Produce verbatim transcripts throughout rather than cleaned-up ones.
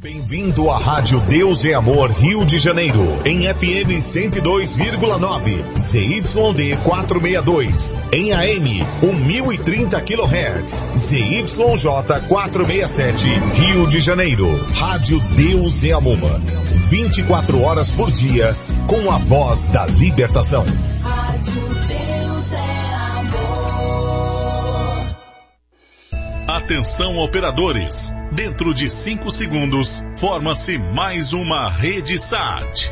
Bem-vindo à Rádio Deus é Amor Rio de Janeiro, em F M cento e dois vírgula nove, Z Y D quatrocentos e sessenta e dois, em A M mil e trinta quilohertz, Z Y J quatrocentos e sessenta e sete, Rio de Janeiro. Rádio Deus é Amor, vinte e quatro horas por dia, com a voz da libertação. Rádio Deus é Amor. Atenção, operadores. Dentro de cinco segundos, forma-se mais uma rede S A T.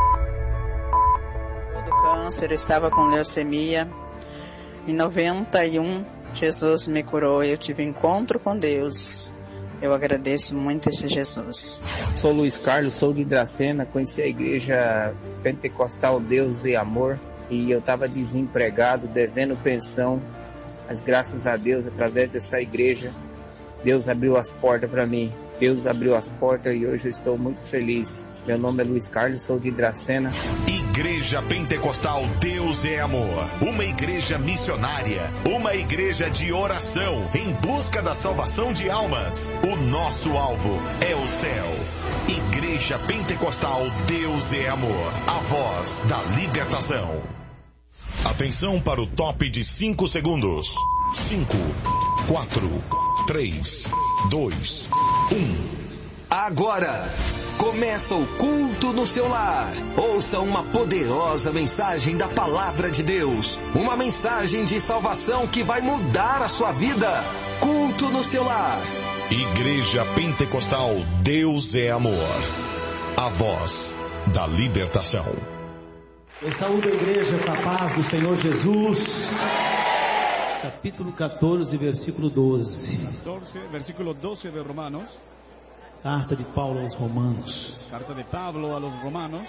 Do câncer, eu estava com leucemia. Em noventa e um, Jesus me curou e eu tive encontro com Deus. Eu agradeço muito esse Jesus. Sou Luiz Carlos, sou de Dracena, conheci a igreja pentecostal Deus e Amor e eu estava desempregado, devendo pensão, mas graças a Deus, através dessa igreja, Deus abriu as portas para mim. Deus abriu as portas e hoje eu estou muito feliz. Meu nome é Luiz Carlos, sou de Dracena. Igreja Pentecostal Deus é Amor. Uma igreja missionária. Uma igreja de oração em busca da salvação de almas. O nosso alvo é o céu. Igreja Pentecostal Deus é Amor. A voz da libertação. Atenção para o top de cinco segundos. cinco, quatro, três, dois, um. Agora começa o culto no seu lar. Ouça uma poderosa mensagem da palavra de Deus. Uma mensagem de salvação que vai mudar a sua vida. Culto no seu lar. Igreja Pentecostal Deus é Amor. A voz da libertação. Eu saúdo a igreja com a paz do Senhor Jesus. Capítulo quatorze, versículo doze. catorce, versículo doce de Romanos. Carta de Paulo aos Romanos. Carta de Pablo a los Romanos.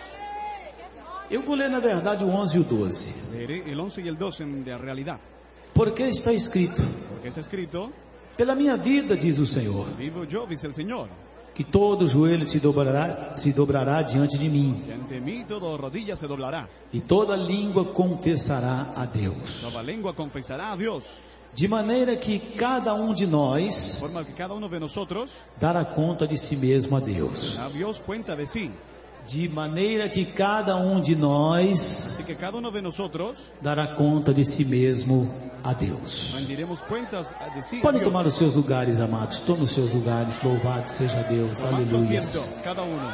Eu vou ler na verdade o onze e o doze. Leeré el once y el doce de la realidad. Porque está escrito: Porque está escrito: pela minha vida, diz o Senhor, vivo yo, dice el Señor, que todo joelho se dobrará, se dobrará diante de mim, que ante mí toda rodilla se doblará, e toda língua confessará a Deus. toda lengua confesará a Dios. De maneira que cada um de nós, De forma que cada uno de nosotros dará conta de si mesmo a Deus. dará a Dios cuenta de sí. De maneira que cada um de nós Así que cada uno de nosotros dará conta de si mesmo a Deus. rendiremos cuentas de sí. Podem a Dios. tomar os seus lugares, amados. Estão nos seus lugares. Louvado seja Deus. Tomad su Aleluia. asiento, cada uno.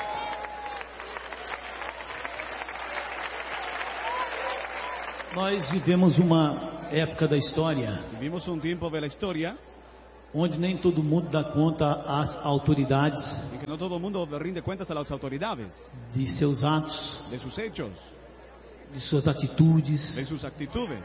Nós vivemos uma época da história Vivimos un tiempo de la historia onde nem todo mundo dá conta às autoridades en que no todo el mundo rinde cuentas a las autoridades de seus atos, de sus hechos, de suas atitudes. de sus actitudes.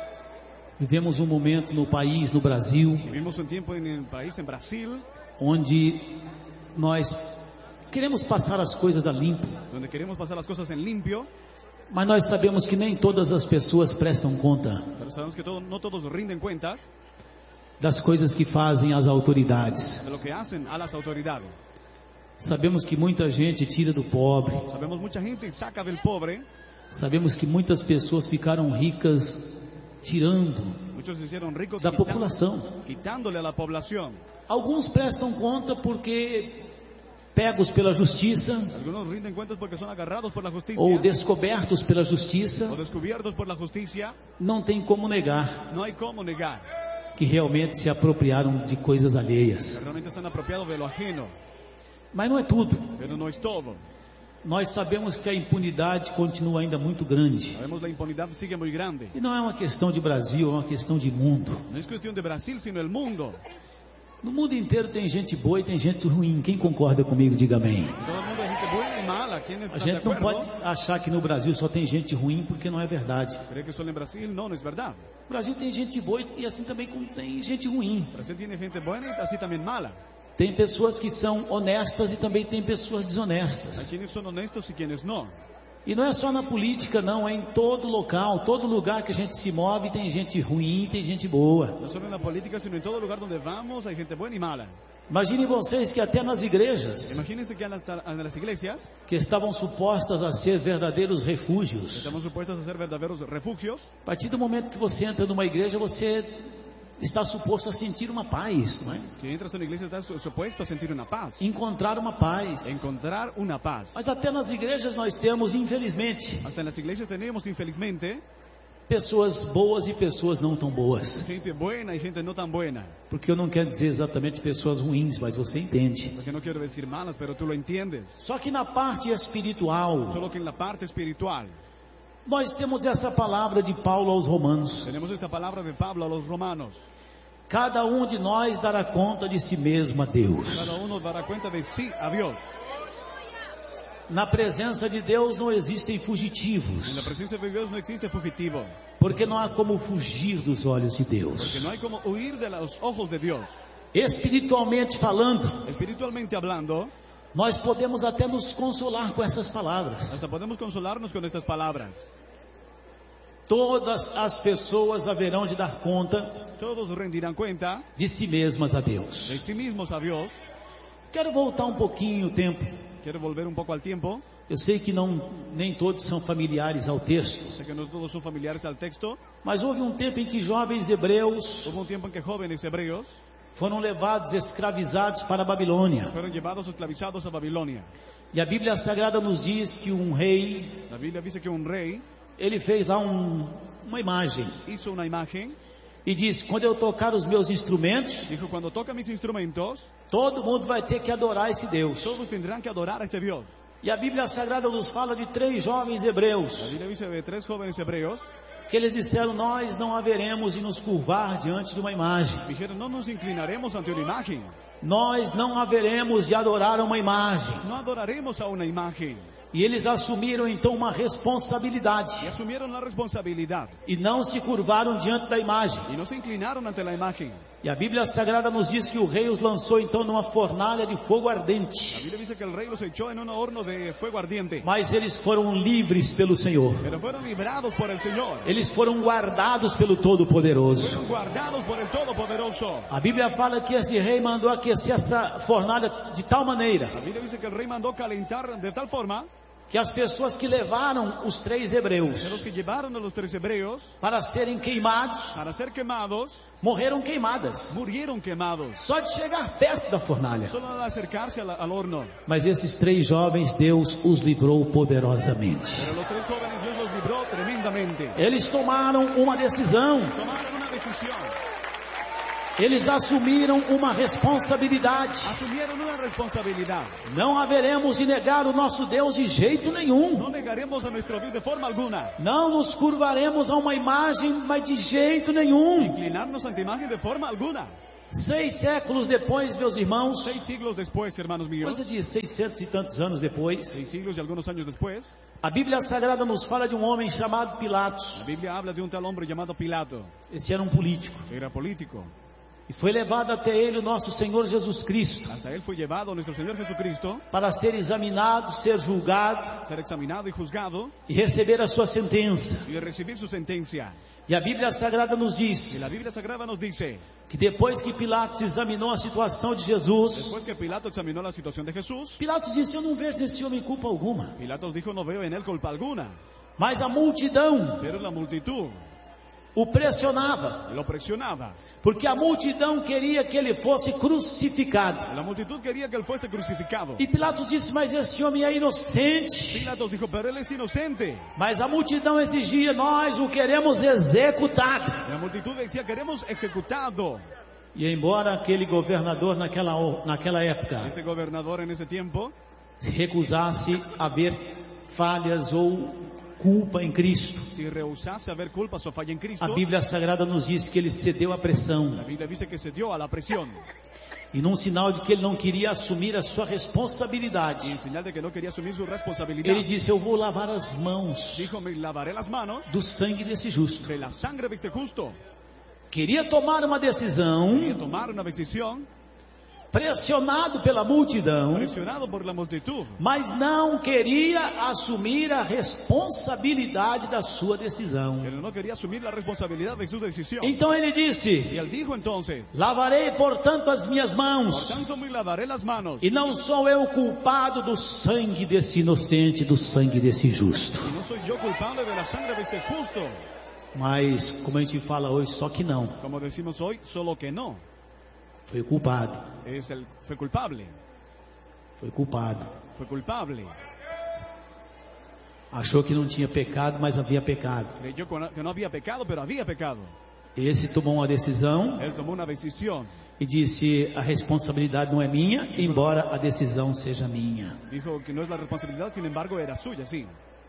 Vivemos um momento no país, no Brasil, Vivimos un tiempo en el país, en Brasil, onde nós queremos passar as coisas a limpo, donde queremos pasar las cosas en limpio, mas nós sabemos que nem todas as pessoas prestam conta pero sabemos que todo- no todos rinden cuentas das coisas que fazem as autoridades. de lo que hacen a las autoridades. Sabemos que muita gente tira do pobre. Sabemos mucha gente saca del pobre, Sabemos que muitas pessoas ficaram ricas tirando muchos se hicieron ricos da quitan- população. quitándole a la población. Alguns prestam conta porque pegos pela justiça Algunos rinden cuentas porque son agarrados por la justicia ou descobertos pela justiça. o descubiertos por la justicia. Não tem como negar No hay cómo negar que realmente se apropriaram de coisas que alheias. realmente están apropiados de lo ajeno, Mas não é tudo. pero no es todo. Nós sabemos que a impunidade continua ainda muito grande. Sabemos la impunidad sigue muy grande. E não é uma questão de Brasil, é uma questão de mundo. No es cuestión de Brasil, sino el mundo. No mundo inteiro tem gente boa e tem gente ruim. Quem concorda comigo, diga amém. Todo el mundo hay gente buena y mala. ¿Quién está A de gente não acuerdo? pode achar que no Brasil só tem gente ruim, porque não é verdade. ¿Cree que solo en Brasil? No, no es verdad. No Brasil tem gente boa e assim também como tem gente ruim. Brasil tiene gente buena y así también mala. Tem pessoas que são honestas e também tem pessoas Hay desonestas. quienes son honestos y quienes no. E não é só na política não, é em todo local, todo lugar que a gente se move tem gente ruim e tem gente boa. No solo en la política, sino en todo lugar donde vamos hay gente buena y mala. Imaginem vocês que até nas igrejas, Imagínense que en las, en las iglesias que estavam supostas a ser verdadeiros refúgios, estamos supuestos a ser verdaderos refugios. a partir do momento que você entra numa igreja, você está suposto a sentir uma paz, não é? Que entras na igreja estás supuesto a sentir uma paz. Encontrar uma paz. Encontrar uma paz. Mas até nas igrejas nós temos, infelizmente, Hasta nas igrejas temos, infelizmente, pessoas boas e pessoas não tão boas. gente buena e gente não tão buena. Porque eu não quero dizer exatamente pessoas ruins, mas você entende. Porque não quero dizer malas, pero tú lo entiendes. Só que na parte espiritual, Solo que en la parte espiritual nós temos essa palavra de Paulo aos Romanos. tenemos esta palabra de Pablo a los romanos. Cada um de nós dará conta de si mesmo a Deus. Cada uno dará cuenta de sí a Dios. Na presença de Deus não existem En la fugitivos, presencia de Dios no existe fugitivo. porque não há como fugir dos olhos de Porque Deus. no hay como huir de los ojos de Dios. Espiritualmente falando, Espiritualmente hablando, nós podemos até nos consolar com essas palavras. hasta podemos consolarnos con estas palabras. Todas as pessoas haverão de dar conta Todos rendirán cuenta de si mesmas a Deus. de sí mismos a Dios. Quero voltar um pouquinho o tempo. Quiero volver un poco al tiempo. Eu sei que não, nem todos são familiares ao texto, Sé que no todos son familiares al texto. mas houve um tempo em que jovens hebreus Hubo un tiempo en que jóvenes hebreos foram levados escravizados para a Babilônia. fueron llevados esclavizados a Babilonia. E a Bíblia Sagrada nos diz que um rei, La Biblia dice que un rey ele fez lá um, uma imagem hizo una imagen. e disse: quando eu tocar os meus instrumentos, Dijo, cuando toca mis instrumentos, todo mundo vai ter que adorar esse Deus. todos tendrán que adorar a este Dios. E a Bíblia Sagrada nos fala de três jovens hebreus La Biblia dice de tres jóvenes hebreos. que eles disseram: nós não haveremos de nos curvar diante de uma imagem. Dijeron, no nos inclinaremos ante una imagen. Nós não haveremos de adorar uma imagem. No adoraremos a una imagen. E eles assumiram então uma responsabilidade Y asumieron la responsabilidad. e não se curvaram diante da imagem. Y no se inclinaron ante la imagen. E a Bíblia Sagrada nos diz que o rei os lançou então numa fornalha de fogo La ardente. Biblia dice que el rey los echó en un horno de fuego ardiente. Mas eles foram livres pelo Senhor. Pero fueron librados por el Señor. Eles foram guardados pelo Todo-Poderoso. Fueron guardados por el Todopoderoso. A Bíblia fala que esse rei mandou aquecer essa fornalha de tal maneira La Biblia dice que el rey mandó calentar de tal forma que as pessoas que levaram os três hebreus que los que llevaron a los tres hebreos para serem queimados, para ser quemados, morreram queimadas. murieron quemados. Só de chegar perto da fornalha. Solo al acercarse al, al horno. Mas esses três jovens, Deus os livrou poderosamente. Pero los tres jóvenes Dios los libró tremendamente. Eles tomaram uma decisão. Tomaron una decisión. Eles assumiram uma responsabilidade. Asumieron una responsabilidad. Não haveremos de negar o nosso Deus de jeito nenhum. No negaremos a nuestro Dios de forma alguna. Não nos curvaremos a uma imagem, mas de jeito nenhum. Inclinarnos ante imagen de forma alguna. Seis séculos depois, meus irmãos, Seis siglos después, hermanos míos. coisa de seiscentos e tantos anos depois, Seis siglos y algunos años después. a Bíblia Sagrada nos fala de um homem chamado Pilatos. La Biblia habla de un tal hombre llamado Pilato. Esse era um político. Era político. E foi levado até ele o nosso Senhor Jesus Cristo, Hasta él fue llevado nuestro Señor Jesucristo. para ser examinado, ser julgado Ser examinado y juzgado. e receber a sua sentença. Y de recibir su sentencia. E a Bíblia Sagrada nos Y diz la Biblia Sagrada nos dice. que depois que Pilatos examinou a situação de Jesus, Después que Pilato examinó la situación de Jesús. Pilatos disse: eu não vejo nesse homem culpa alguma. Pilatos dijo, no veo en él culpa alguna. Mas a multidão Pero la multitud o pressionava, lo presionaba. porque a multidão queria que ele fosse crucificado. La multitud quería que él fuese crucificado. E Pilatos disse: mas esse homem é inocente. Pilatos dijo, pero él es inocente. Mas a multidão exigia: nós o queremos executado. La multitud decía, queremos ejecutado. E embora aquele governador naquela, naquela época Ese gobernador en ese tiempo se recusasse a ver falhas ou culpa em Cristo, si rehusase a ver culpas o falla en Cristo, a Bíblia Sagrada nos diz que ele cedeu à pressão. la Biblia dice que se dio a la presión. E num sinal de que ele não queria assumir a sua Y responsabilidade, en señal de que no quería asumir su responsabilidad, ele disse: eu vou lavar as mãos dijo, me lavaré las manos do sangue desse justo. de la sangre de este justo. Queria tomar uma decisão, Quería tomar una decisión, pressionado pela multidão, presionado por la multitud, mas não queria assumir a responsabilidade da sua decisão. pero no quería asumir la responsabilidad de su decisión. Então ele Y disse: él dijo entonces, lavarei portanto as minhas por mãos, tanto me lavaré las manos. e não sou eu culpado do sangue desse inocente, do sangue desse justo. Y no soy yo culpable de la sangre de este justo. Mas, como a gente fala hoje, só que não. Como decimos hoy, solo que no. Foi o culpado. Es el, fue culpable. Foi culpado. Fue culpable. Achou que não tinha pecado, mas havia pecado. Creyó que no había pecado, pero había pecado. Esse tomou uma decisão Él tomó una decisión. e disse: a responsabilidade não é minha, embora a decisão seja minha. Dijo que no es la responsabilidad, sin embargo, era suya, sí.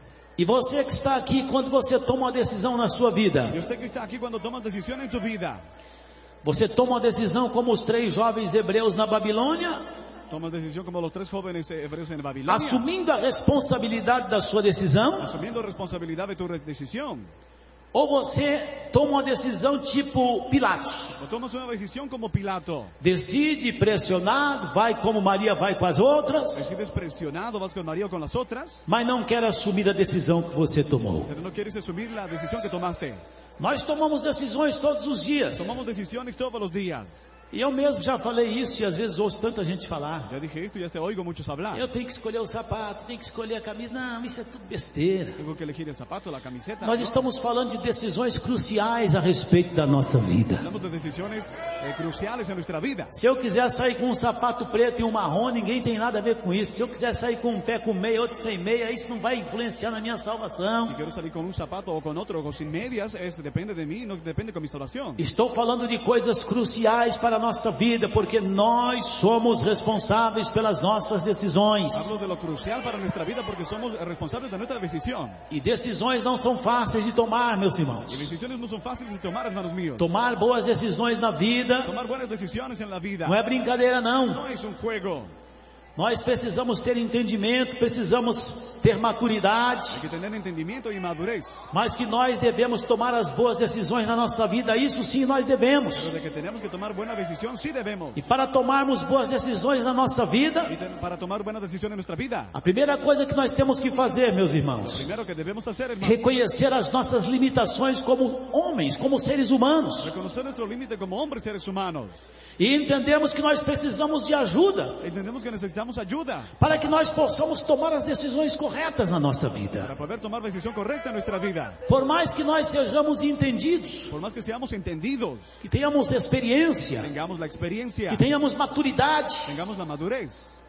E você que está aqui, quando você toma uma decisão na sua vida, Y usted que está aquí cuando tomas decisión en tu vida, você toma uma decisão como os três jovens hebreus na Babilônia, tomas decisión como los tres jóvenes hebreos en Babilonia, assumindo a responsabilidade da sua decisão, asumiendo responsabilidad de tu re- decisión. ou você toma uma decisão tipo Pilatos, O tomas una decisión como Pilato. decide pressionado, vai como Maria vai com as outras, Decides presionado, vas con María o con las otras, mas não quer assumir a decisão que você tomou. pero no quieres asumir la decisión que tomaste. Nós tomamos decisões todos os dias, Tomamos decisiones todos los días. e eu mesmo já falei isso e às vezes ouço tanta gente falar: Ya dije esto y ya te oigo muchos hablar. eu tenho que escolher o sapato, tenho que escolher a camisa. Não, isso é tudo besteira. Tengo que elegir el zapato, la camiseta. Nós ¿no? estamos falando de decisões cruciais a respeito da nossa vida. Hablamos de decisiones eh, cruciales en nuestra vida. Se eu quiser sair com um sapato preto e um marrom, ninguém tem nada a ver com isso. Se eu quiser sair com um pé com meia, outro sem meia, isso não vai influenciar na minha salvação. Si quiero salir con un zapato o con otro o sin medias, es, depende de mí, no depende con mi salvación. Estou falando de coisas cruciais para a nossa vida, porque nós somos responsáveis pelas nossas decisões. Hablo de lo crucial para nuestra vida porque somos responsables de nuestra decisión. E decisões não são fáceis de tomar, meus Y irmãos. decisiones no son fáciles de tomar, hermanos míos. Tomar boas decisões na vida Tomar buenas decisiones en la vida não é brincadeira, não. no es un juego. Nós precisamos ter entendimento, precisamos ter maturidade, Hay que tener entendimiento y madurez. mas que nós devemos tomar as boas decisões na nossa vida, isso sim nós devemos. Pero de que tenemos que tomar buena decisión, sí debemos. E para tomarmos boas decisões na nossa vida, Y te- para tomar buena decisión en nuestra vida, a primeira coisa que nós temos que fazer, meus lo irmãos, primero que debemos hacer, é hermano, reconhecer as nossas limitações como homens, como seres humanos, reconocer nuestro límite como hombres seres humanos. e entendermos que nós precisamos de ajuda Entendemos que necesitamos ayuda para que nós possamos tomar as decisões corretas na nossa para vida. poder tomar la decisión correcta en nuestra vida. Por mais que nós sejamos entendidos, Por más que seamos entendidos, que tenhamos experiência, tengamos la experiencia, que tenhamos maturidade, tengamos la madurez.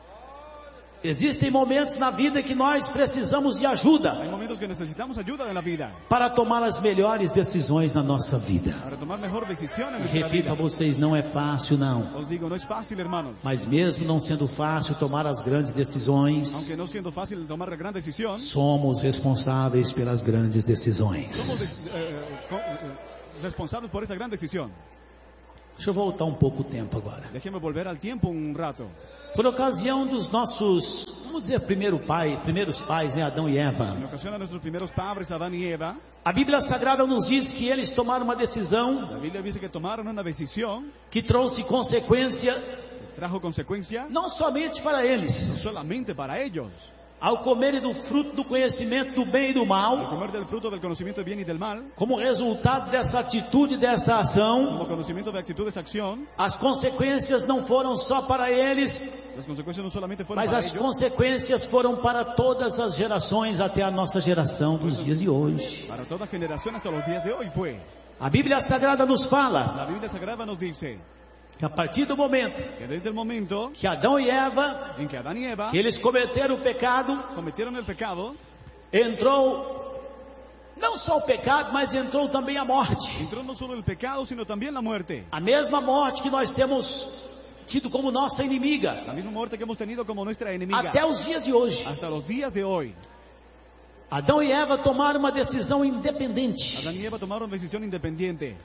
existem momentos na vida que nós precisamos de ajuda Hay momentos que necesitamos ayuda en la vida para tomar as melhores decisões na nossa vida. para tomar mejor decisión en E nuestra repito a vida. vocês, não é fácil não. Os digo, no es fácil, hermanos. Mas mesmo não sendo fácil tomar as grandes decisões, Aunque no siendo fácil tomar la gran decisión, somos responsáveis pelas grandes somos decisões. de- eh, co- eh, responsables por esta gran decisión. Deixa eu voltar um pouco o tempo agora. Déjeme volver al tiempo un rato. Por ocasião dos nossos, vamos dizer, primeiro pai, primeiros pais, né, Adão e Eva, En ocasión a nuestros primeros padres, Adán y Eva, a Bíblia Sagrada nos diz que eles tomaram uma decisão la Biblia dice que tomaron una decisión que trouxe consequência que trajo consecuencia não somente para no eles, solamente para ellos. ao comerem do fruto do conhecimento do bem e do Al mal, comer del fruto del conocimiento del bien y del mal, como resultado dessa atitude, dessa ação, como conocimiento de actitud de acción, as consequências não foram só para eles, las consecuencias no solamente fueron mas para as ellos, consequências foram para todas as gerações até a nossa geração dos dias de hoje. para toda generación hasta los días de hoy fue. A Bíblia Sagrada nos fala La Biblia Sagrada nos dice que a partir do momento que desde el momento que Adão e Eva, en que Adán y Eva que eles cometeram o pecado, cometieron el pecado, entrou não só o pecado, mas entrou também a morte. entró no solo el pecado, sino también la muerte. A mesma morte que nós temos tido como nossa inimiga La misma muerte que hemos tenido como nuestra enemiga até os dias de hoje. hasta los días de hoy. Adão e Eva tomaram uma decisão independente. Adán y Eva tomaron decisión independiente.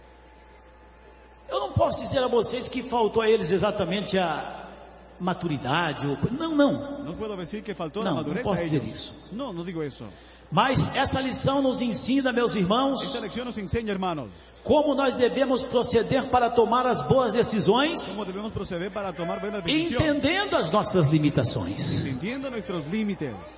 Eu não posso dizer a vocês que faltou a eles exatamente a maturidade ou... Não, não. No puedo decir que faltó No, la madurez no puedo a decir ellos. eso. No, no digo eso. Mas essa lição nos ensina, meus irmãos, Esta lección nos enseña, hermanos, como nós devemos proceder para tomar as boas decisões, cómo debemos proceder para tomar buenas decisiones, entendendo as nossas limitações. entendiendo nuestros límites.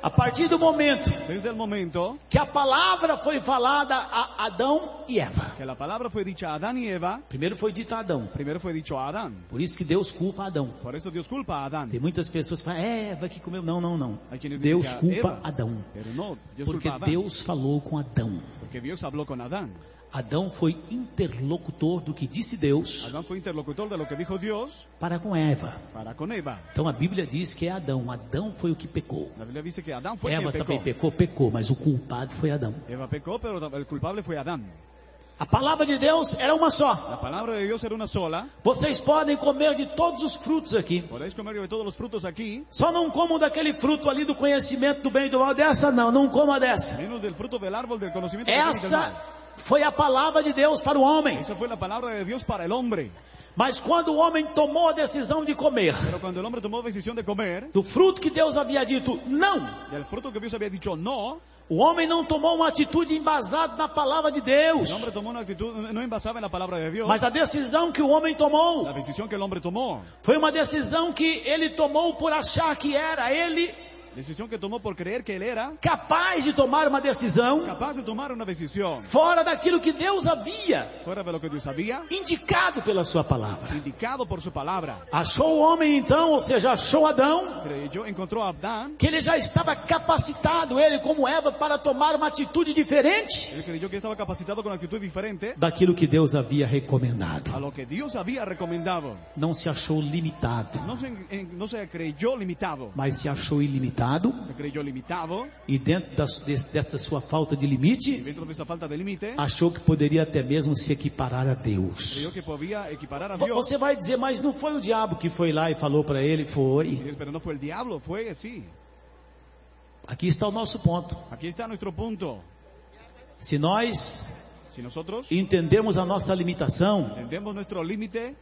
A partir do momento desde el momento que a palavra foi falada a Adão e Eva. que la palabra fue dicha a Adán y Eva, Primeiro foi dito a Adão. primero fue dicho a Adán. Por isso que Deus culpa Adão. Por eso Dios culpa a Adán. Tem muitas pessoas que falam, é Eva que comeu. Não, não, não. Hay quienes dicen Deus que a culpa Eva, Adão. Pero no, Dios Porque culpa a Adán. Deus falou com Adão. Porque Dios habló con Adán. Adão foi interlocutor do que disse Deus Adán fue interlocutor de lo que dijo Dios para com Eva. para con Eva. Então a Bíblia diz que é Adão. Adão foi o que pecou. La Biblia dice que Adán fue Eva quien também pecó. pecou, pecou, mas o culpado foi Adão. Eva pecó, pero el culpable fue Adán. A palavra de Deus era uma só. La palabra de Dios era una sola. Vocês podem comer de todos os frutos aqui. Podéis comer de todos los frutos aquí, Só não comam daquele fruto ali do conhecimento do bem e do mal. Dessa não, não coma dessa. menos del fruto del árbol del conocimiento del bien y del Essa mal. foi a palavra de Deus para o homem. Esa fue la palabra de Dios para el hombre. Mas quando o homem tomou a decisão de comer Pero cuando el hombre tomó decisión de comer do fruto que Deus havia dito não, del fruto que Dios había dicho no, o homem não tomou uma atitude embasada na palavra de el Deus. hombre tomó una actitud, no envasaba en la palabra de Dios. Mas a decisão que o homem tomou La decisión que el hombre tomó, foi uma decisão que ele tomou por achar que era ele decisión que tomó por creer que él era capaz de tomar uma decisão capaz de tomar una decisión fora daquilo que Deus havia fuera de lo que Dios había indicado pela sua palavra. indicado por su palabra. Achou o homem então, ou seja, achou Adão, Creyó, encontró a Adán, que ele já estava capacitado, ele como Eva, para tomar uma atitude diferente él creyó que estaba capacitado con actitud diferente daquilo que Deus havia recomendado. a lo que Dios había recomendado. Não se achou limitado, No se, en- no se creyó limitado, mas se achou ilimitado, se creyó limitado, e dentro das, des- dessa sua falta de y limite, dentro de esa falta de límite, achou que poderia até mesmo se equiparar a Deus. creyó que podía equiparar a Vo- Dios. Você vai dizer, mas não foi o diabo que foi lá e falou para ele? Foi. Pero no fue el diablo, fue así. Aqui está o nosso ponto. Aquí está nuestro punto. Se nós Si nosotros entendermos a nossa limitação, entendemos nuestro límite,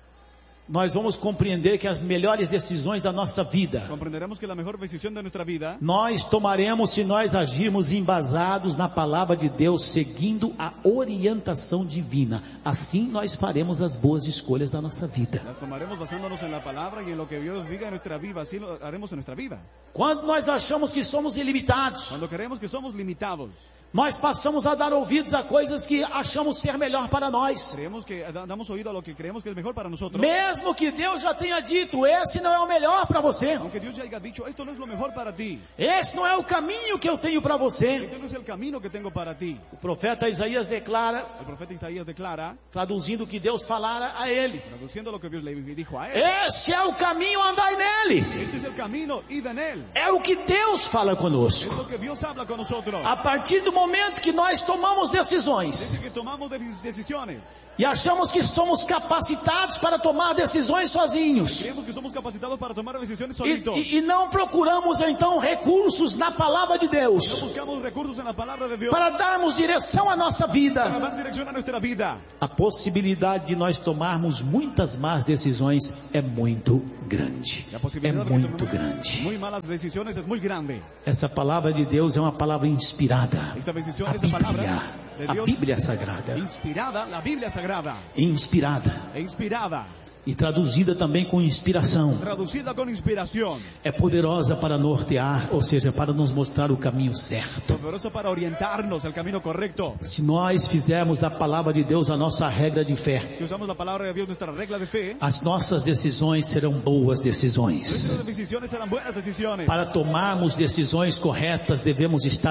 nós vamos compreender que as melhores decisões da nossa vida comprenderemos que la mejor decisión de nuestra vida nós tomaremos se nós agirmos embasados na palavra de Deus, seguindo a orientação divina. Assim nós faremos as boas escolhas da nossa vida. las tomaremos basándonos en la palabra y en lo que Dios diga en nuestra vida, así lo haremos en nuestra vida. Quando nós achamos que somos ilimitados, Cuando creemos que somos limitados, nós passamos a dar ouvidos a coisas que achamos ser melhor para nós. creemos que da- damos oído a lo que creemos que es mejor para nosotros, Mesmo que Deus já tenha dito, esse não é o melhor para você. aunque Dios ya haya dicho, esto no es lo mejor para ti, Esse não é o caminho que eu tenho para você. este no es el camino que tengo para ti. O profeta Isaías declara, El profeta Isaías declara, traduzindo o que Deus falara a ele: traduciendo lo que Dios le dijo a él, esse é o caminho, andai nele. este es el camino, id en él. É o que Deus fala Es conosco. lo que Dios habla con nosotros. A partir do momento que nós tomamos decisões Desde que tomamos de- decisiones, e achamos que somos capacitados para tomar decisões sozinhos, creemos que somos capacitados para tomar decisiones e, solitos. e, e não procuramos então recursos na palavra de No Deus buscamos recursos en la palabra de Dios para darmos direção à nossa para vida, dar dirección a nuestra vida. a possibilidade de nós tomarmos muitas más decisões é muito grande. La É posibilidad de que muito tomemos grande. muy malas decisiones es muy grande. Essa palavra de Deus é uma palavra inspirada. Esta decisión, A esta palabra Bíblia, de a Dios, Bíblia Sagrada, inspirada, la Biblia sagrada, inspirada e inspirada, e traduzida também com inspiração, traducida con inspiración, é poderosa para nortear, ou seja, para nos mostrar o caminho certo. poderosa para orientarnos el camino correcto. Se nós fizermos da palavra de Deus a nossa regra de fé, Si usamos la palabra de Dios, nuestra regla de fe, as nossas decisões serão boas decisões. nuestras decisiones serán buenas decisiones. Para tomarmos decisões corretas, devemos estar